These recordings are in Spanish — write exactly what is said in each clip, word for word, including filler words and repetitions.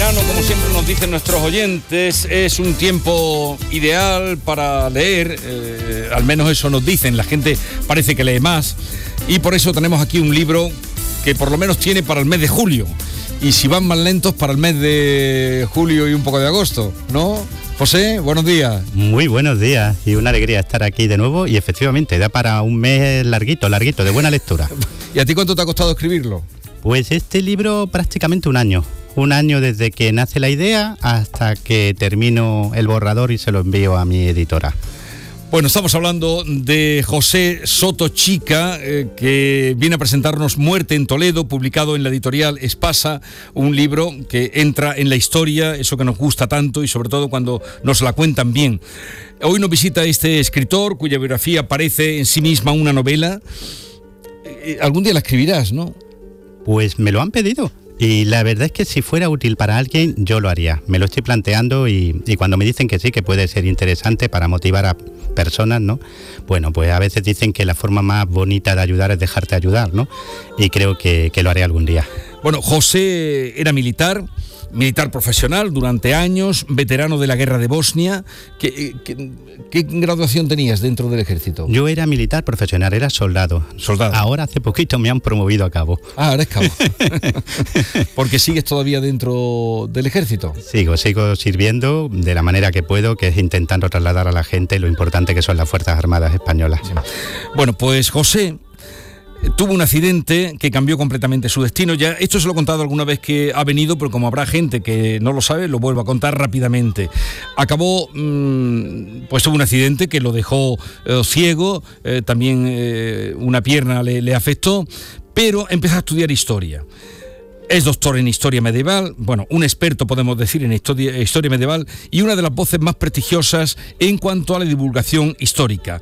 verano, como siempre nos dicen nuestros oyentes, es un tiempo ideal para leer, eh, al menos eso nos dicen, la gente parece que lee más, y por eso tenemos aquí un libro que por lo menos tiene para el mes de julio, y si van más lentos para el mes de julio y un poco de agosto, ¿no? José, buenos días. Muy buenos días y una alegría estar aquí de nuevo, y efectivamente da para un mes larguito, larguito, de buena lectura. ¿Y a ti cuánto te ha costado escribirlo? Pues este libro prácticamente un año. Un año desde que nace la idea hasta que termino el borrador y se lo envío a mi editora. Bueno, estamos hablando de José Soto Chica, eh, que viene a presentarnos Muerte en Toledo, publicado en la editorial Espasa, un libro que entra en la historia, eso que nos gusta tanto y sobre todo cuando nos la cuentan bien. Hoy nos visita este escritor cuya biografía parece en sí misma una novela. Eh, algún día la escribirás, ¿no? Pues me lo han pedido. Y la verdad es que si fuera útil para alguien, yo lo haría. Me lo estoy planteando y, y cuando me dicen que sí, que puede ser interesante para motivar a personas, ¿no? Bueno, pues a veces dicen que la forma más bonita de ayudar es dejarte ayudar, ¿no? Y creo que, que lo haré algún día. Bueno, José era militar, militar profesional durante años, veterano de la guerra de Bosnia. ¿Qué, qué, qué graduación tenías dentro del ejército? Yo era militar profesional, era soldado. Soldado. Ahora hace poquito me han promovido a cabo. Ah, eres cabo. ¿Porque sigues todavía dentro del ejército? Sigo, sigo sirviendo de la manera que puedo, que es intentando trasladar a la gente lo importante que son las Fuerzas Armadas españolas. Sí. Bueno, pues José tuvo un accidente que cambió completamente su destino. Ya esto se lo he contado alguna vez que ha venido, pero como habrá gente que no lo sabe, lo vuelvo a contar rápidamente. Acabó, mmm, pues tuvo un accidente que lo dejó eh, ciego, eh, también eh, una pierna le, le afectó, pero empezó a estudiar historia. Es doctor en historia medieval, bueno, un experto podemos decir en historia, historia medieval y una de las voces más prestigiosas en cuanto a la divulgación histórica.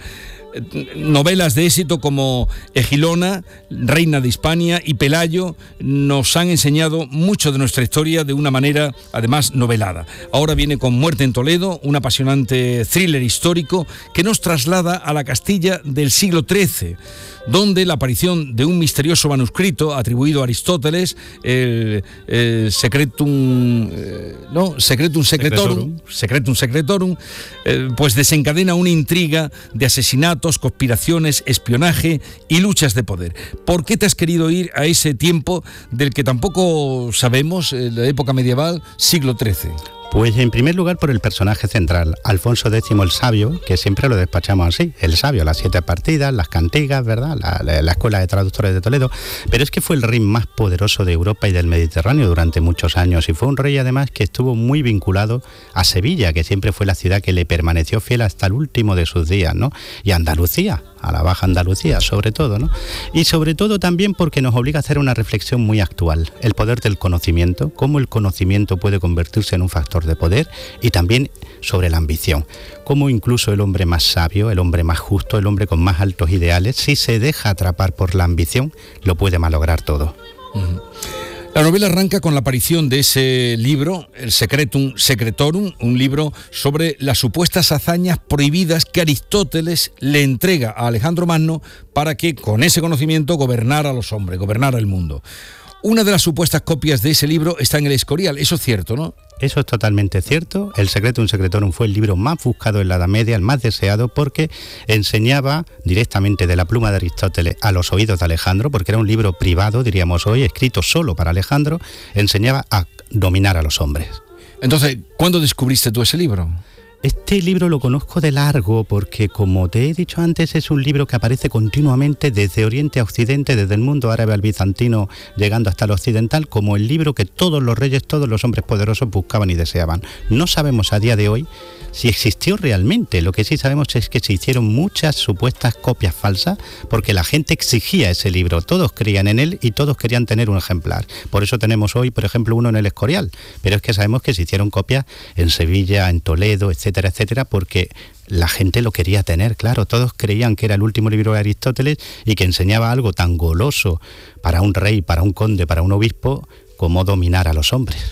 Novelas de éxito como Egilona, Reina de Hispania y Pelayo nos han enseñado mucho de nuestra historia de una manera además novelada. Ahora viene con Muerte en Toledo, un apasionante thriller histórico que nos traslada a la Castilla del siglo trece, donde la aparición de un misterioso manuscrito atribuido a Aristóteles, el, el Secretum, eh, no, Secretum Secretorum, Secretum Secretorum, eh, pues desencadena una intriga de asesinatos, conspiraciones, espionaje y luchas de poder. ¿Por qué te has querido ir a ese tiempo del que tampoco sabemos, eh, la época medieval, siglo trece? Pues en primer lugar por el personaje central, Alfonso décimo el Sabio, que siempre lo despachamos así, el Sabio, las siete partidas, las cantigas, ¿verdad? La, la, la Escuela de Traductores de Toledo, pero es que fue el rey más poderoso de Europa y del Mediterráneo durante muchos años, y fue un rey además que estuvo muy vinculado a Sevilla, que siempre fue la ciudad que le permaneció fiel hasta el último de sus días, ¿no? Y a Andalucía, a la Baja Andalucía sobre todo, ¿no? Y sobre todo también porque nos obliga a hacer una reflexión muy actual, el poder del conocimiento, cómo el conocimiento puede convertirse en un factor de poder, y también sobre la ambición, cómo incluso el hombre más sabio, el hombre más justo, el hombre con más altos ideales, si se deja atrapar por la ambición, lo puede malograr todo. Uh-huh. La novela arranca con la aparición de ese libro, el Secretum Secretorum, un libro sobre las supuestas hazañas prohibidas que Aristóteles le entrega a Alejandro Magno para que con ese conocimiento gobernara a los hombres, gobernara el mundo. Una de las supuestas copias de ese libro está en el Escorial, eso es cierto, ¿no? Eso es totalmente cierto. El Secretum Secretorum fue el libro más buscado en la Edad Media, el más deseado, porque enseñaba directamente de la pluma de Aristóteles a los oídos de Alejandro, porque era un libro privado, diríamos hoy, escrito solo para Alejandro, enseñaba a dominar a los hombres. Entonces, ¿cuándo descubriste tú ese libro? Este libro lo conozco de largo porque, como te he dicho antes, es un libro que aparece continuamente desde Oriente a Occidente, desde el mundo árabe al bizantino, llegando hasta el occidental, como el libro que todos los reyes, todos los hombres poderosos buscaban y deseaban. No sabemos a día de hoy si existió realmente. Lo que sí sabemos es que se hicieron muchas supuestas copias falsas porque la gente exigía ese libro, todos creían en él y todos querían tener un ejemplar. Por eso tenemos hoy, por ejemplo, uno en el Escorial, pero es que sabemos que se hicieron copias en Sevilla, en Toledo, etcétera, etcétera, porque la gente lo quería tener, claro, todos creían que era el último libro de Aristóteles y que enseñaba algo tan goloso para un rey, para un conde, para un obispo, como dominar a los hombres.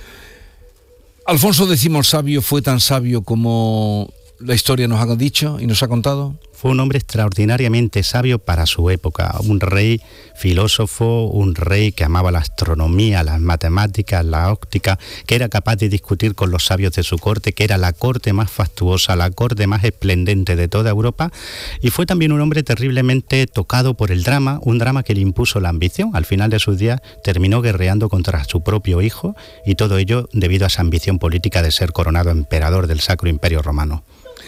¿Alfonso décimo el Sabio fue tan sabio como la historia nos ha dicho y nos ha contado? Fue un hombre extraordinariamente sabio para su época, un rey filósofo, un rey que amaba la astronomía, las matemáticas, la óptica, que era capaz de discutir con los sabios de su corte, que era la corte más fastuosa, la corte más esplendente de toda Europa, y fue también un hombre terriblemente tocado por el drama, un drama que le impuso la ambición. Al final de sus días terminó guerreando contra su propio hijo, y todo ello debido a esa ambición política de ser coronado emperador del Sacro Imperio Romano.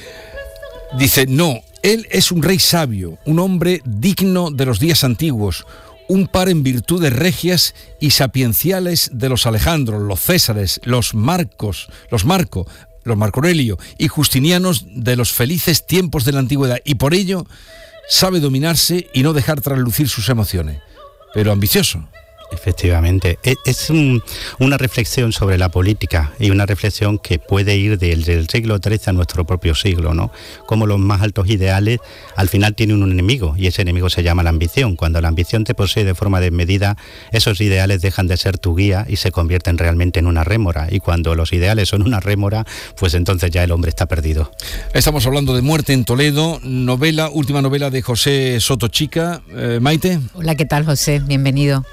Dice, no, él es un rey sabio, un hombre digno de los días antiguos, un par en virtudes regias y sapienciales de los Alejandros, los Césares, los Marcos, los Marco, los Marco Aurelio y Justinianos de los felices tiempos de la antigüedad, y por ello sabe dominarse y no dejar traslucir sus emociones, pero ambicioso. Efectivamente, es un, una reflexión sobre la política y una reflexión que puede ir desde el siglo trece a nuestro propio siglo, ¿no? Como los más altos ideales al final tienen un enemigo, y ese enemigo se llama la ambición. Cuando la ambición te posee de forma desmedida, esos ideales dejan de ser tu guía y se convierten realmente en una rémora, y cuando los ideales son una rémora, pues entonces ya el hombre está perdido. Estamos hablando de Muerte en Toledo, novela, última novela de José Soto Chica. Eh, Maite. Hola, ¿qué tal, José? Bienvenido.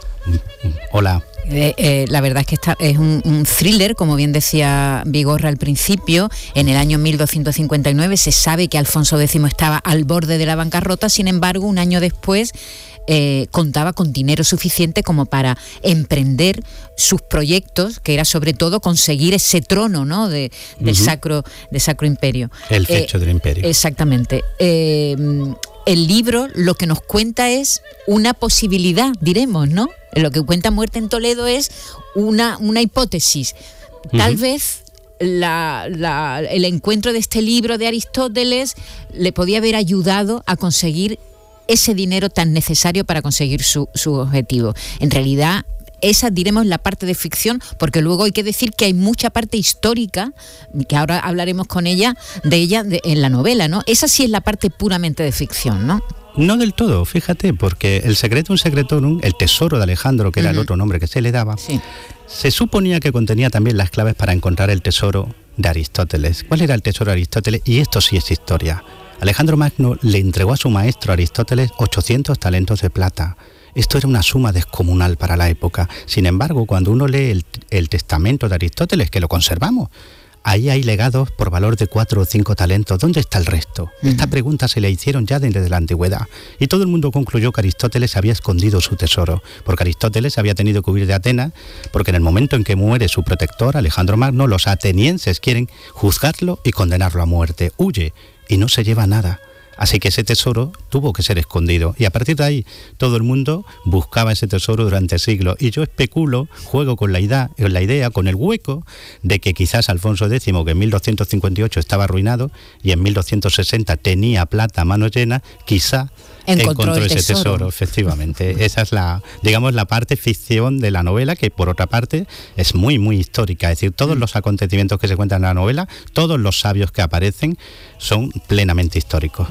Hola. Eh, eh, la verdad es que esta es un, un thriller, como bien decía Vigorra al principio. En el año mil doscientos cincuenta y nueve se sabe que Alfonso décimo estaba al borde de la bancarrota. Sin embargo, un año después eh, contaba con dinero suficiente como para emprender sus proyectos, que era sobre todo conseguir ese trono, ¿no?, de, del, uh-huh. sacro, del Sacro Imperio. El techo eh, del imperio. Exactamente. Eh, el libro lo que nos cuenta es una posibilidad, diremos, ¿no? Lo que cuenta Muerte en Toledo es una, una hipótesis. Tal uh-huh. vez la, la, el encuentro de este libro de Aristóteles le podía haber ayudado a conseguir ese dinero tan necesario para conseguir su, su objetivo. En realidad, esa, diremos, la parte de ficción, porque luego hay que decir que hay mucha parte histórica, que ahora hablaremos con ella, de ella de, en la novela, ¿no? Esa sí es la parte puramente de ficción, ¿no? No del todo, fíjate, porque el Secretum Secretorum, el tesoro de Alejandro, que uh-huh. era el otro nombre que se le daba, sí. se suponía que contenía también las claves para encontrar el tesoro de Aristóteles. ¿Cuál era el tesoro de Aristóteles? Y esto sí es historia. Alejandro Magno le entregó a su maestro Aristóteles ochocientos talentos de plata. Esto era una suma descomunal para la época. Sin embargo, cuando uno lee el, el testamento de Aristóteles, que lo conservamos, ahí hay legados por valor de cuatro o cinco talentos. ¿Dónde está el resto? Uh-huh. Esta pregunta se le hicieron ya desde la antigüedad. Y todo el mundo concluyó que Aristóteles había escondido su tesoro, porque Aristóteles había tenido que huir de Atenas, porque en el momento en que muere su protector, Alejandro Magno, los atenienses quieren juzgarlo y condenarlo a muerte. Huye y no se lleva nada. Así que ese tesoro tuvo que ser escondido, y a partir de ahí todo el mundo buscaba ese tesoro durante siglos. Y yo especulo, juego con la idea, la idea, con el hueco de que quizás Alfonso décimo, que en mil doscientos cincuenta y ocho estaba arruinado y en mil doscientos sesenta tenía plata a mano llena, quizá encontró, encontró ese tesoro. tesoro, efectivamente. Esa es la, digamos, la parte ficción de la novela, que por otra parte es muy, muy histórica. Es decir, todos los acontecimientos que se cuentan en la novela, todos los sabios que aparecen, son plenamente históricos.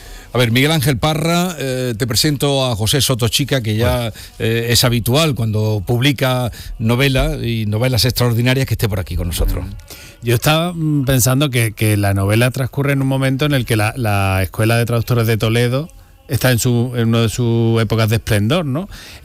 A ver, Miguel Ángel Parra, eh, te presento a José Soto Chica, que ya eh, es habitual cuando publica novela y novelas extraordinarias, que esté por aquí con nosotros. Yo estaba pensando que, que la novela transcurre en un momento en el que la, la Escuela de Traductores de Toledo está en su en una de sus épocas de esplendor, ¿no?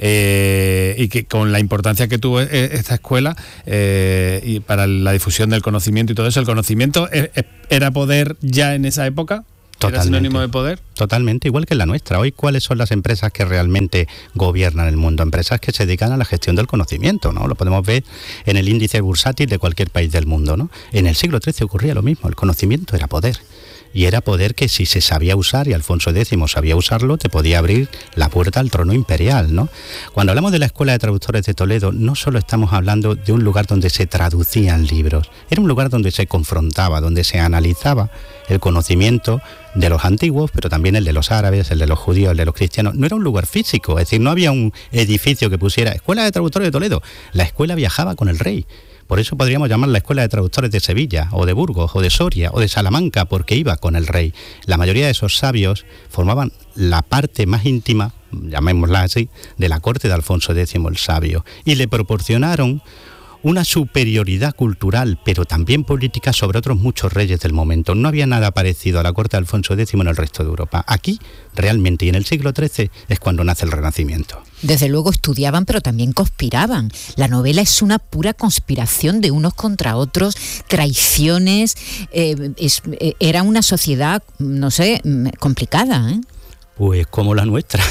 Eh, y que con la importancia que tuvo esta escuela eh, y para la difusión del conocimiento y todo eso, el conocimiento era poder ya en esa época. Totalmente. ¿Era sinónimo de poder? Totalmente, igual que la nuestra. Hoy, ¿cuáles son las empresas que realmente gobiernan el mundo? Empresas que se dedican a la gestión del conocimiento, ¿no? Lo podemos ver en el índice bursátil de cualquier país del mundo, ¿no? En el siglo trece ocurría lo mismo, el conocimiento era poder. Y era poder que, si se sabía usar, y Alfonso décimo sabía usarlo, te podía abrir la puerta al trono imperial, ¿no? Cuando hablamos de la Escuela de Traductores de Toledo, no solo estamos hablando de un lugar donde se traducían libros, era un lugar donde se confrontaba, donde se analizaba el conocimiento de los antiguos, pero también el de los árabes, el de los judíos, el de los cristianos. No era un lugar físico, es decir, no había un edificio que pusiera Escuela de Traductores de Toledo. La escuela viajaba con el rey. Por eso podríamos llamar la Escuela de Traductores de Sevilla, o de Burgos, o de Soria, o de Salamanca, porque iba con el rey. La mayoría de esos sabios formaban la parte más íntima, llamémosla así, de la corte de Alfonso décimo el Sabio, y le proporcionaron una superioridad cultural, pero también política sobre otros muchos reyes del momento. No había nada parecido a la corte de Alfonso X en el resto de Europa. Aquí, realmente, y en el siglo trece, es cuando nace el Renacimiento. Desde luego estudiaban, pero también conspiraban. La novela es una pura conspiración de unos contra otros, traiciones. Eh, es, eh, era una sociedad, no sé, complicada, ¿eh? Pues como la nuestra.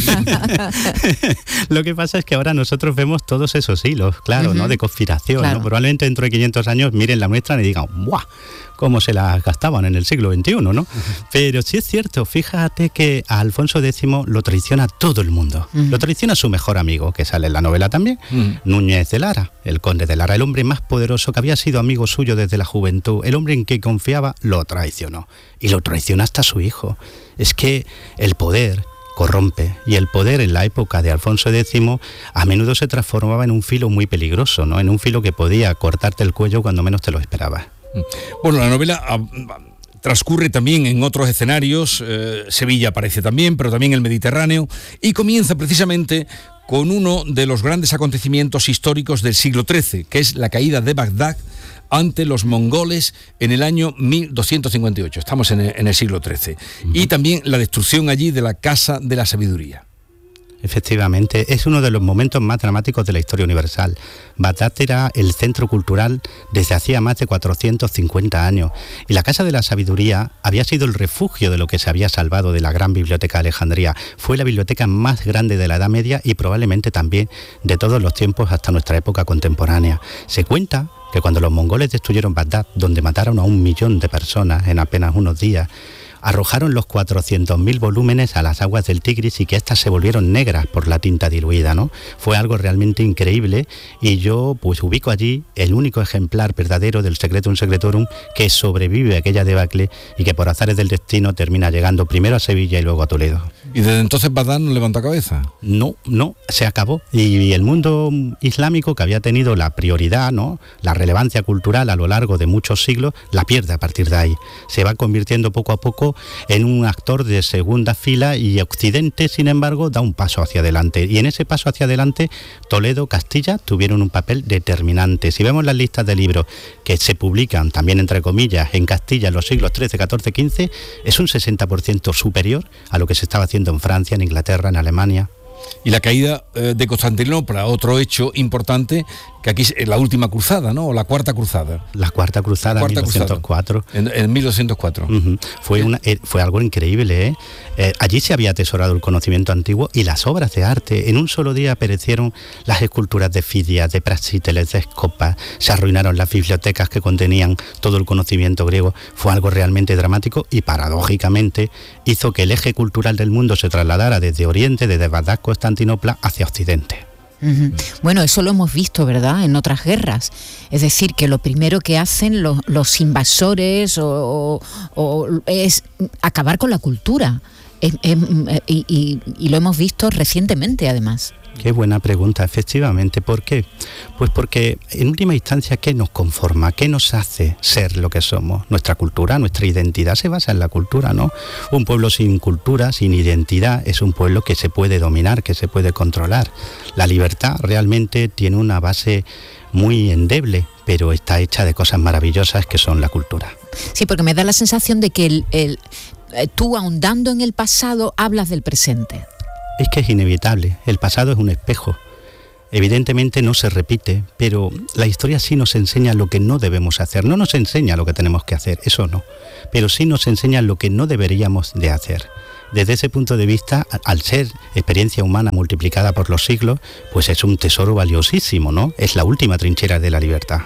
Lo que pasa es que ahora nosotros vemos todos esos hilos, claro, uh-huh. ¿no? De conspiración, claro. ¿no? Probablemente dentro de quinientos años miren la nuestra y digan, ¡buah! Cómo se las gastaban en el siglo veintiuno, ¿no? Uh-huh. Pero sí es cierto, fíjate que a Alfonso X lo traiciona todo el mundo. Uh-huh. Lo traiciona su mejor amigo, que sale en la novela también, uh-huh. Núñez de Lara, el conde de Lara, el hombre más poderoso que había sido amigo suyo desde la juventud, el hombre en que confiaba, lo traicionó. Y lo traiciona hasta su hijo. Es que el poder corrompe, y el poder en la época de Alfonso X a menudo se transformaba en un filo muy peligroso, ¿no? En un filo que podía cortarte el cuello cuando menos te lo esperabas. Bueno, la novela ah, transcurre también en otros escenarios, eh, Sevilla aparece también, pero también el Mediterráneo, y comienza precisamente con uno de los grandes acontecimientos históricos del siglo trece, que es la caída de Bagdad ante los mongoles en el año mil doscientos cincuenta y ocho. Estamos en el, en el siglo trece. Uh-huh. Y también la destrucción allí de la Casa de la Sabiduría. Efectivamente, es uno de los momentos más dramáticos de la historia universal. Bagdad era el centro cultural desde hacía más de cuatrocientos cincuenta años, y la Casa de la Sabiduría había sido el refugio de lo que se había salvado de la gran biblioteca de Alejandría. Fue la biblioteca más grande de la Edad Media y probablemente también de todos los tiempos hasta nuestra época contemporánea. Se cuenta que cuando los mongoles destruyeron Bagdad, donde mataron a un millón de personas en apenas unos días, arrojaron los cuatrocientos mil volúmenes a las aguas del Tigris y que éstas se volvieron negras por la tinta diluida, ¿no? Fue algo realmente increíble, y yo pues ubico allí el único ejemplar verdadero del Secretum Secretorum que sobrevive a aquella debacle y que por azares del destino termina llegando primero a Sevilla y luego a Toledo. ¿Y desde entonces Bagdad no levanta cabeza? No, no, se acabó. Y el mundo islámico, que había tenido la prioridad, ¿no?, la relevancia cultural a lo largo de muchos siglos, la pierde a partir de ahí. Se va convirtiendo poco a poco en un actor de segunda fila, y Occidente, sin embargo, da un paso hacia adelante. Y en ese paso hacia adelante, Toledo, Castilla tuvieron un papel determinante. Si vemos las listas de libros que se publican, también entre comillas, en Castilla en los siglos trece, catorce, quince, es un sesenta por ciento superior a lo que se estaba haciendo en Francia, en Inglaterra, en Alemania. Y la caída eh, de Constantinopla, otro hecho importante, que aquí es la última cruzada, ¿no? O la cuarta cruzada. La cuarta cruzada, en mil doscientos cuatro. En, en mil doscientos cuatro. Uh-huh. Fue, una, eh, fue algo increíble, ¿eh? Eh, Allí se había atesorado el conocimiento antiguo y las obras de arte. En un solo día aparecieron las esculturas de Fidias, de Praxíteles, de Escopas. Se arruinaron las bibliotecas que contenían todo el conocimiento griego. Fue algo realmente dramático y, paradójicamente, hizo que el eje cultural del mundo se trasladara desde Oriente, desde Bagdad, Constantinopla, hacia Occidente. Uh-huh. Bueno, eso lo hemos visto, ¿verdad?, en otras guerras. Es decir, que lo primero que hacen los, los invasores o, o, o es acabar con la cultura. Es, es, y, y, y lo hemos visto recientemente, además. Qué buena pregunta, efectivamente. ¿Por qué? Pues porque en última instancia, ¿qué nos conforma? ¿Qué nos hace ser lo que somos? Nuestra cultura, nuestra identidad se basa en la cultura, ¿no? Un pueblo sin cultura, sin identidad, es un pueblo que se puede dominar, que se puede controlar. La libertad realmente tiene una base muy endeble, pero está hecha de cosas maravillosas que son la cultura. Sí, porque me da la sensación de que el, el, tú, ahondando en el pasado, hablas del presente. Es que es inevitable, el pasado es un espejo. Evidentemente no se repite, pero la historia sí nos enseña lo que no debemos hacer. No nos enseña lo que tenemos que hacer, eso no, pero sí nos enseña lo que no deberíamos de hacer. Desde ese punto de vista, al ser experiencia humana multiplicada por los siglos, pues es un tesoro valiosísimo, ¿no? Es la última trinchera de la libertad.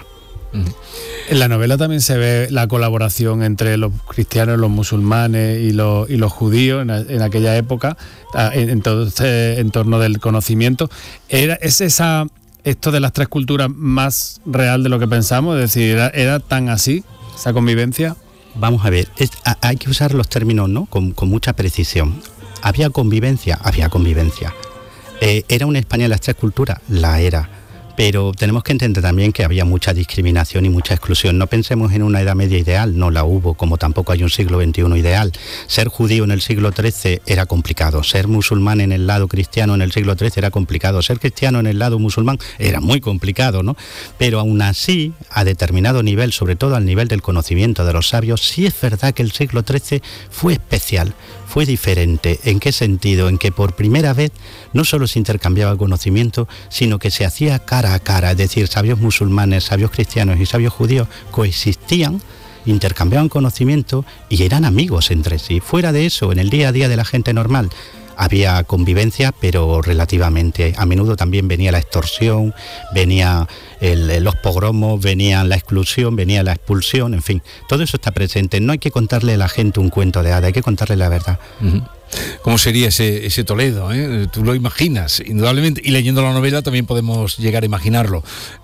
En la novela también se ve la colaboración entre los cristianos, los musulmanes y los, y los judíos en, en aquella época, en, en todo este entorno del conocimiento. Era, ¿Es esa, esto de las tres culturas más real de lo que pensamos? Es decir, ¿era, era tan así esa convivencia? Vamos a ver, es, a, hay que usar los términos, ¿no?, con, con mucha precisión. ¿Había convivencia? Había convivencia. Eh, ¿Era una España de las tres culturas? La era. Pero tenemos que entender también que había mucha discriminación y mucha exclusión. No pensemos en una Edad Media ideal, no la hubo, como tampoco hay un siglo veintiuno ideal. Ser judío en el siglo trece era complicado, ser musulmán en el lado cristiano en el siglo trece era complicado, ser cristiano en el lado musulmán era muy complicado, ¿no? Pero aún así, a determinado nivel, sobre todo al nivel del conocimiento de los sabios, sí es verdad que el siglo trece fue especial, fue diferente. ¿En qué sentido? En que por primera vez no solo se intercambiaba el conocimiento, sino que se hacía cara a cara, es decir, sabios musulmanes, sabios cristianos y sabios judíos coexistían, intercambiaban conocimiento y eran amigos entre sí. Fuera de eso, en el día a día de la gente normal, había convivencia, pero relativamente. A menudo también venía la extorsión, venía el, los pogromos, venía la exclusión, venía la expulsión, en fin, todo eso está presente. No hay que contarle a la gente un cuento de hada, hay que contarle la verdad. Uh-huh. ¿Cómo sería ese, ese Toledo? ¿eh? Tú lo imaginas, indudablemente, y leyendo la novela también podemos llegar a imaginarlo.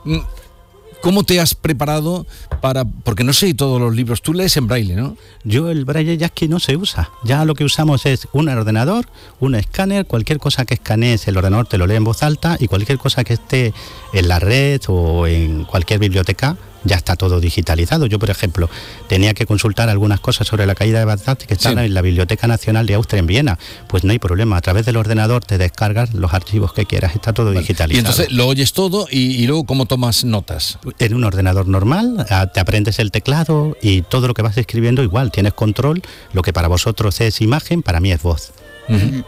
¿Cómo te has preparado para...? Porque no sé, todos los libros, tú lees en braille, ¿no? Yo el braille ya es que no se usa. Ya lo que usamos es un ordenador, un escáner, cualquier cosa que escanees el ordenador te lo lee en voz alta y cualquier cosa que esté en la red o en cualquier biblioteca ya está todo digitalizado. Yo, por ejemplo, tenía que consultar algunas cosas sobre la caída de Bagdad que están sí. en la Biblioteca Nacional de Austria en Viena. Pues no hay problema, a través del ordenador te descargas los archivos que quieras, está todo vale. digitalizado. Y entonces lo oyes todo y, y luego ¿cómo tomas notas? En un ordenador normal, te aprendes el teclado y todo lo que vas escribiendo igual, tienes control, lo que para vosotros es imagen, para mí es voz. Uh-huh.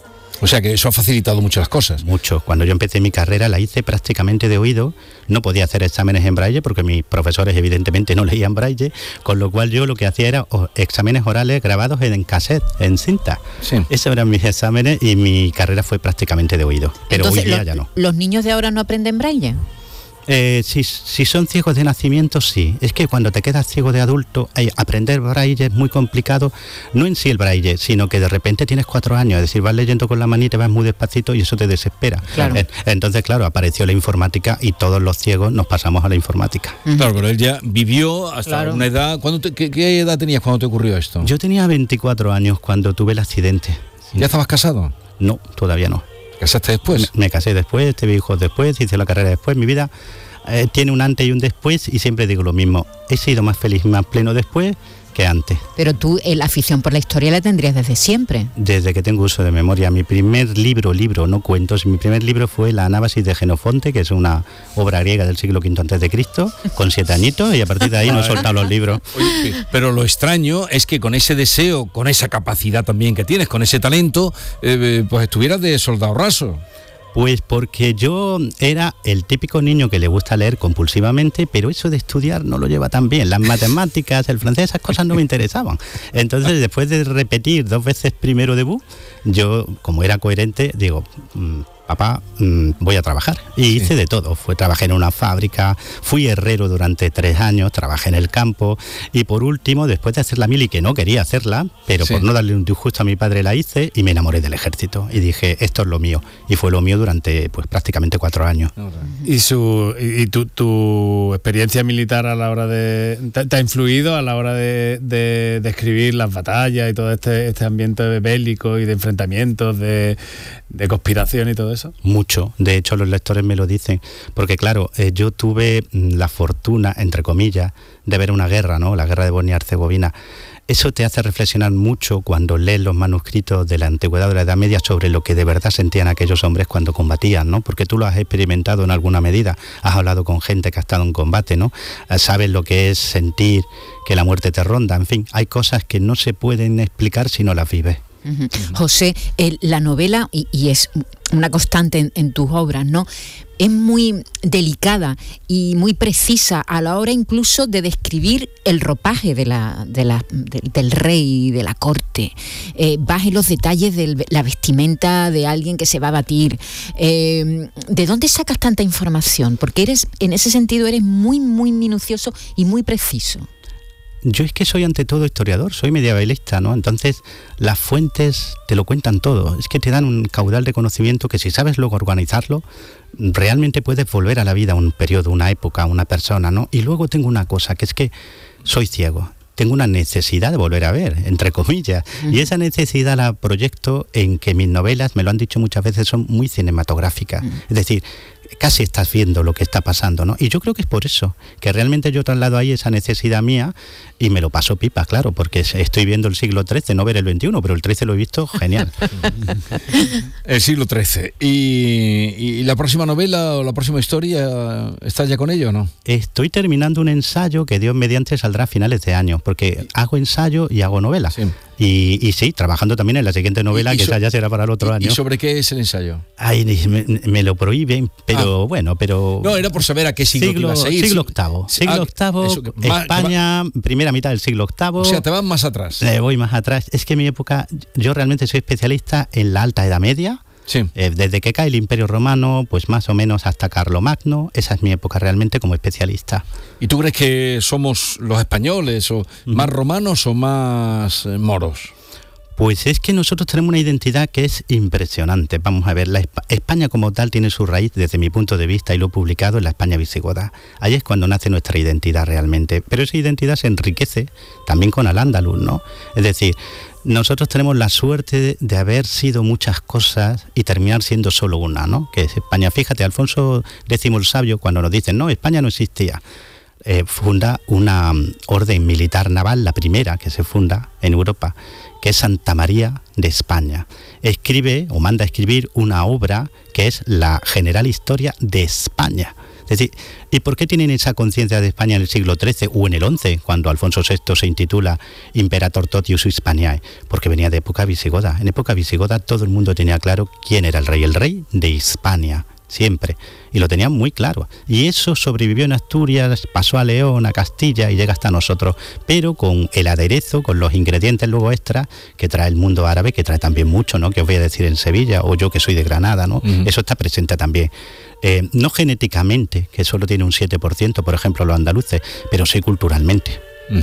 O sea que eso ha facilitado mucho las cosas. Mucho. Cuando yo empecé mi carrera la hice prácticamente de oído. No podía hacer exámenes en braille porque mis profesores evidentemente no leían braille, con lo cual yo lo que hacía era oh, exámenes orales grabados en cassette, en cinta. Sí. Esos eran mis exámenes y mi carrera fue prácticamente de oído. Pero entonces, hoy día lo, ya no. ¿Los niños de ahora no aprenden braille? Eh, si, si son ciegos de nacimiento, sí. Es que cuando te quedas ciego de adulto, eh, aprender braille es muy complicado, no en sí el braille, sino que de repente tienes cuatro años, es decir, vas leyendo con la manita, vas muy despacito y eso te desespera. Claro. Eh, entonces, claro, apareció la informática y todos los ciegos nos pasamos a la informática. Uh-huh. Claro, pero él ya vivió hasta claro. una edad... ¿cuándo te, qué, ¿Qué edad tenías cuando te ocurrió esto? Yo tenía veinticuatro años cuando tuve el accidente. ¿Ya estabas casado? No, todavía no. ¿Te casaste después? Me, me casé después, tuve hijos después, hice la carrera después. Mi vida eh, tiene un antes y un después y siempre digo lo mismo. He sido más feliz, más pleno después que antes. Pero tú, eh, la afición por la historia la tendrías desde siempre. Desde que tengo uso de memoria. Mi primer libro, libro, no cuentos, mi primer libro fue La Anábasis de Jenofonte, que es una obra griega del siglo quinto antes de Cristo, con siete añitos, y a partir de ahí no he soltado los libros. Oye, pero lo extraño es que con ese deseo, con esa capacidad también que tienes, con ese talento, eh, pues estuvieras de soldado raso. Pues porque yo era el típico niño que le gusta leer compulsivamente, pero eso de estudiar no lo lleva tan bien. Las matemáticas, el francés, esas cosas no me interesaban. Entonces, después de repetir dos veces primero debut, yo, como era coherente, digo... Mmm, papá, mmm, voy a trabajar. Y sí. hice de todo. Fue, trabajé en una fábrica, fui herrero durante tres años, trabajé en el campo y por último, después de hacer la mili, que no quería hacerla, pero sí. por no darle un disgusto a mi padre la hice y me enamoré del ejército. Y dije, esto es lo mío. Y fue lo mío durante pues prácticamente cuatro años. ¿Y, su, y tu, tu experiencia militar a la hora de... ¿Te, te ha influido a la hora de, de, de escribir las batallas y todo este, este ambiente bélico y de enfrentamientos, de, de conspiración y todo eso? Mucho, de hecho los lectores me lo dicen, porque claro, eh, yo tuve la fortuna, entre comillas, de ver una guerra, ¿no? La guerra de Bosnia y Herzegovina. Eso te hace reflexionar mucho cuando lees los manuscritos de la antigüedad o de la Edad Media sobre lo que de verdad sentían aquellos hombres cuando combatían, ¿no? Porque tú lo has experimentado en alguna medida, has hablado con gente que ha estado en combate, ¿no? Sabes lo que es sentir que la muerte te ronda, en fin, hay cosas que no se pueden explicar si no las vives. Uh-huh. José, el, la novela, y, y es una constante en, en tus obras, ¿no? Es muy delicada y muy precisa a la hora incluso de describir el ropaje de la, de la, de, del rey, de la corte. Eh, vas en los detalles de la vestimenta de alguien que se va a batir. Eh, ¿De dónde sacas tanta información? Porque eres, en ese sentido eres muy, muy minucioso y muy preciso. Yo es que soy ante todo historiador, soy medievalista, ¿no? Entonces las fuentes te lo cuentan todo, es que te dan un caudal de conocimiento que si sabes luego organizarlo, realmente puedes volver a la vida un periodo, una época, una persona, ¿no? Y luego tengo una cosa, que es que soy ciego. Tengo una necesidad de volver a ver, entre comillas, uh-huh. y esa necesidad la proyecto en que mis novelas, me lo han dicho muchas veces, son muy cinematográficas. Uh-huh. Es decir, casi estás viendo lo que está pasando, ¿no? Y yo creo que es por eso, que realmente yo traslado ahí esa necesidad mía y me lo paso pipa, claro, porque estoy viendo el siglo trece, no ver el veintiuno, pero el trece lo he visto genial. El siglo trece. ¿Y, y la próxima novela o la próxima historia, estás ya con ello o no? Estoy terminando un ensayo que Dios mediante saldrá a finales de año, porque hago ensayo y hago novela. Sí. Y, y sí, trabajando también en la siguiente novela, y, y que so, esa ya será para el otro y, año. ¿Y sobre qué es el ensayo? Ay, me, me lo prohíben, pero ah. bueno, pero... No, era por saber a qué siglo, siglo te ibas a ir. Siglo octavo. Siglo ah, octavo, eso, España, va, primera mitad del siglo octavo. O sea, te vas más atrás. Eh, voy más atrás. Es que en mi época, yo realmente soy especialista en la Alta Edad Media. Sí. Eh, desde que cae el Imperio Romano, pues más o menos hasta Carlomagno, esa es mi época realmente como especialista. ¿Y tú crees que somos los españoles o uh-huh. más romanos o más eh, moros? Pues es que nosotros tenemos una identidad que es impresionante. Vamos a ver, la Esp- España como tal tiene su raíz desde mi punto de vista y lo he publicado en la España visigoda. Ahí es cuando nace nuestra identidad realmente. Pero esa identidad se enriquece también con Al-Ándalus, ¿no? Es decir, nosotros tenemos la suerte de haber sido muchas cosas y terminar siendo solo una, ¿no? Que es España. Fíjate, Alfonso X el Sabio, cuando nos dicen, no, España no existía, eh, funda una um, orden militar naval, la primera que se funda en Europa, que es Santa María de España. Escribe o manda a escribir una obra que es la General Historia de España. Es decir, ¿y por qué tienen esa conciencia de España en el siglo trece o en el once, cuando Alfonso sexto se intitula Imperator Totius Hispaniae? Porque venía de época visigoda. En época visigoda todo el mundo tenía claro quién era el rey, el rey de Hispania, siempre, y lo tenían muy claro, y eso sobrevivió en Asturias, pasó a León, a Castilla y llega hasta nosotros, pero con el aderezo, con los ingredientes luego extras que trae el mundo árabe, que trae también mucho, ¿no? Que os voy a decir en Sevilla, o yo que soy de Granada, ¿no? Uh-huh. Eso está presente también. Eh, no genéticamente, que solo tiene un siete por ciento, por ejemplo, los andaluces, pero sí culturalmente. Uh-huh.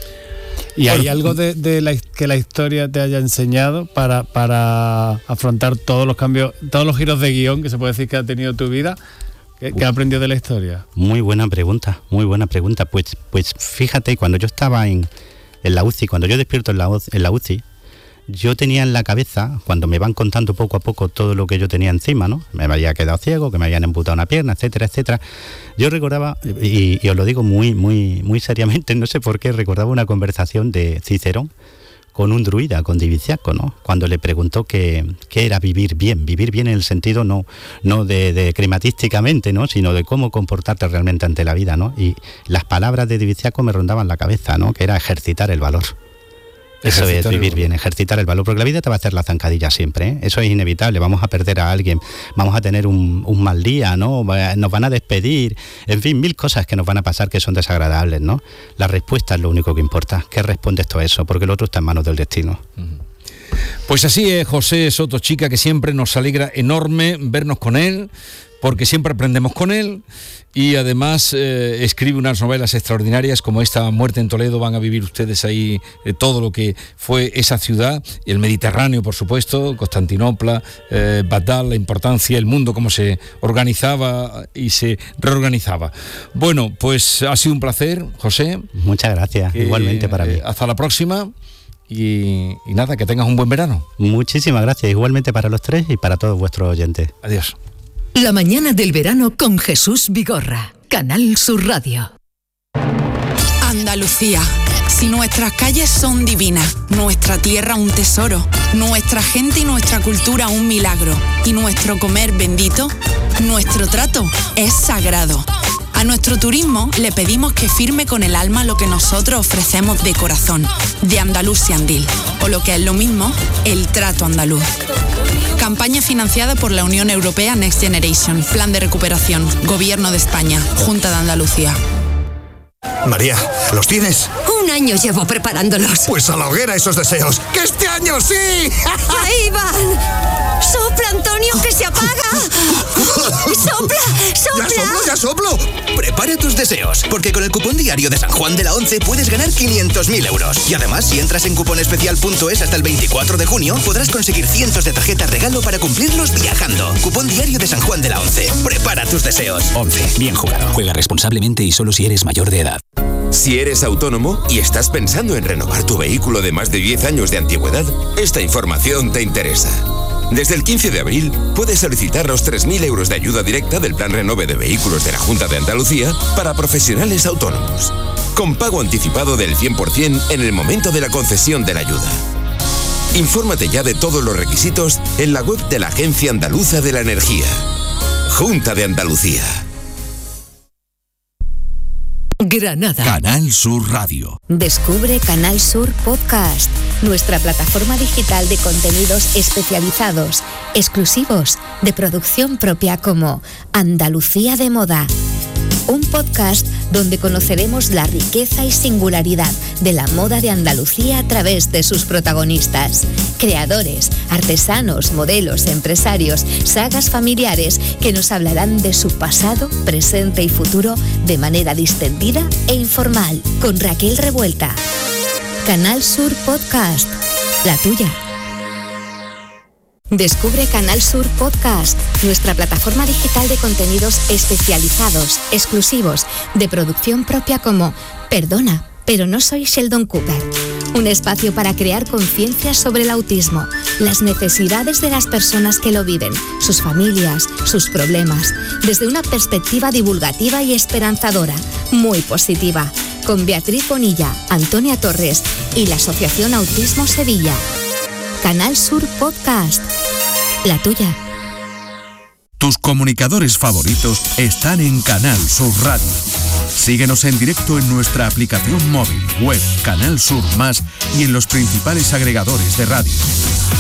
¿Y hay algo de, de la, que la historia te haya enseñado para, para afrontar todos los cambios, todos los giros de guión que se puede decir que ha tenido tu vida? ¿Qué, qué has aprendido de la historia? Muy buena pregunta, muy buena pregunta. Pues, pues fíjate, cuando yo estaba en, en la U C I, cuando yo despierto en la, en la U C I, yo tenía en la cabeza, cuando me van contando poco a poco todo lo que yo tenía encima, ¿no? Me había quedado ciego, que me habían amputado una pierna, etcétera, etcétera. Yo recordaba, y, y os lo digo muy, muy, muy seriamente, no sé por qué, recordaba una conversación de Cicerón con un druida, con Diviciaco, ¿no? Cuando le preguntó qué era vivir bien, vivir bien en el sentido no, no de, de crematísticamente, ¿no? Sino de cómo comportarte realmente ante la vida, ¿no? Y las palabras de Diviciaco me rondaban la cabeza, ¿no? Que era ejercitar el valor. Eso es vivir bien, ejercitar el valor, porque la vida te va a hacer la zancadilla siempre, ¿eh? Eso es inevitable, vamos a perder a alguien, vamos a tener un, un mal día, ¿no? Nos van a despedir, en fin, mil cosas que nos van a pasar que son desagradables, ¿no? La respuesta es lo único que importa, ¿qué responde esto a eso? Porque el otro está en manos del destino. Pues así es José Soto Chica, que siempre nos alegra enorme vernos con él, porque siempre aprendemos con él, y además eh, escribe unas novelas extraordinarias como esta Muerte en Toledo. Van a vivir ustedes ahí eh, todo lo que fue esa ciudad, y el Mediterráneo, por supuesto, Constantinopla, eh, Bagdad, la importancia, el mundo, cómo se organizaba y se reorganizaba. Bueno, pues ha sido un placer, José. Muchas gracias, que, igualmente para mí. Eh, hasta la próxima. Y, y nada, que tengas un buen verano. Muchísimas gracias, igualmente para los tres y para todos vuestros oyentes. Adiós. La mañana del verano con Jesús Vigorra, Canal Sur Radio. Andalucía. Si nuestras calles son divinas, nuestra tierra un tesoro, nuestra gente y nuestra cultura un milagro, y nuestro comer bendito, nuestro trato es sagrado. A nuestro turismo le pedimos que firme con el alma lo que nosotros ofrecemos de corazón, de Andalusian Deal, o lo que es lo mismo, el trato andaluz. Campaña financiada por la Unión Europea Next Generation, Plan de Recuperación, Gobierno de España, Junta de Andalucía. María, ¿los tienes? Un año llevo preparándolos. Pues a la hoguera esos deseos. ¡Que este año sí! ¡Ahí van! ¡Sopla, Antonio, que se apaga! ¡Sopla, sopla! ¡Ya soplo, ya soplo! Prepara tus deseos, porque con el cupón diario de San Juan de la Once puedes ganar quinientos mil euros. Y además, si entras en cuponespecial punto es hasta el veinticuatro de junio, podrás conseguir cientos de tarjetas regalo para cumplirlos viajando. Cupón diario de San Juan de la Once. Prepara tus deseos. Once. Bien jugado. Juega responsablemente y solo si eres mayor de edad. Si eres autónomo y estás pensando en renovar tu vehículo de más de diez años de antigüedad, esta información te interesa. Desde el quince de abril puedes solicitar los tres mil euros de ayuda directa del Plan Renove de Vehículos de la Junta de Andalucía para profesionales autónomos, con pago anticipado del cien por ciento en el momento de la concesión de la ayuda. Infórmate ya de todos los requisitos en la web de la Agencia Andaluza de la Energía. Junta de Andalucía. Granada. Canal Sur Radio. Descubre Canal Sur Podcast, nuestra plataforma digital de contenidos especializados, exclusivos, de producción propia, como Andalucía de Moda. Un podcast donde conoceremos la riqueza y singularidad de la moda de Andalucía a través de sus protagonistas, creadores, artesanos, modelos, empresarios, sagas familiares que nos hablarán de su pasado, presente y futuro de manera distendida e informal, con Raquel Revuelta. Canal Sur Podcast, la tuya. Descubre Canal Sur Podcast, nuestra plataforma digital de contenidos especializados, exclusivos, de producción propia, como Perdona, pero no soy Sheldon Cooper. Un espacio para crear conciencia sobre el autismo, las necesidades de las personas que lo viven, sus familias, sus problemas, desde una perspectiva divulgativa y esperanzadora, muy positiva, con Beatriz Bonilla, Antonia Torres y la Asociación Autismo Sevilla. Canal Sur Podcast, la tuya. Tus comunicadores favoritos están en Canal Sur Radio. Síguenos en directo en nuestra aplicación móvil, web, Canal Sur Más y en los principales agregadores de radio.